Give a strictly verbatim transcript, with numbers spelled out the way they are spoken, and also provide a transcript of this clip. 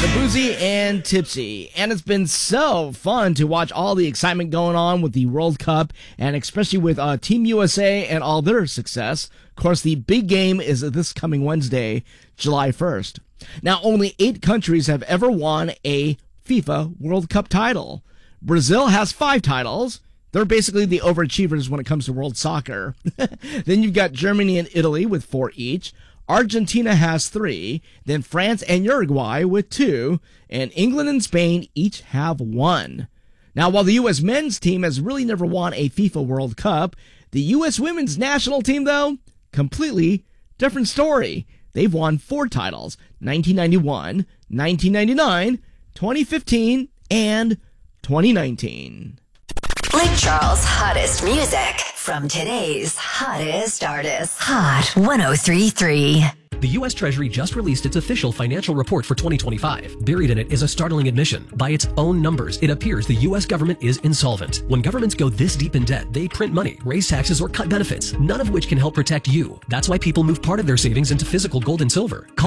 Boozy and Tipsy, and it's been so fun to watch all the excitement going on with the World Cup, and especially with uh, Team U S A and all their success. Of course, the big game is this coming Wednesday, July first. Now, only eight countries have ever won a FIFA World Cup title. Brazil has five titles. They're basically the overachievers when it comes to world soccer. Then you've got Germany and Italy with four each. Argentina has three, then France and Uruguay with two, and England and Spain each have one. Now, while the U S men's team has really never won a FIFA World Cup, the U S women's national team, though, completely different story. They've won four titles, nineteen ninety-one, nineteen ninety-nine, twenty fifteen, and twenty nineteen. Lake Charles' hottest music from today's hottest artists. Hot one oh three point three. The U S Treasury just released its official financial report for twenty twenty-five. Buried in it is a startling admission. By its own numbers, it appears the U S government is insolvent. When governments go this deep in debt, they print money, raise taxes, or cut benefits, none of which can help protect you. That's why people move part of their savings into physical gold and silver. Call